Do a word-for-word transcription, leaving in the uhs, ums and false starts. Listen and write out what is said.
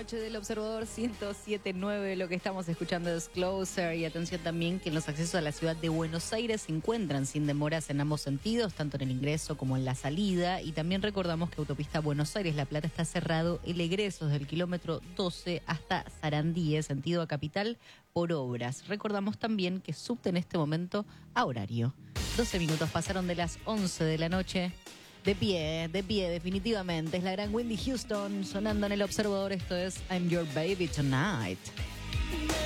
noche del Observador ciento siete punto nueve. Lo que estamos escuchando es Closer. Y atención también que los accesos a la ciudad de Buenos Aires se encuentran sin demoras en ambos sentidos, tanto en el ingreso como en la salida. Y también recordamos que Autopista Buenos Aires-La Plata está cerrado el egreso desde el kilómetro doce hasta Sarandí, sentido a Capital, por obras. Recordamos también que subte en este momento a horario. doce minutos pasaron de las once de la noche. De pie, de pie, definitivamente. Es la gran Whitney Houston sonando en el Observador. Esto es I'm Your Baby Tonight.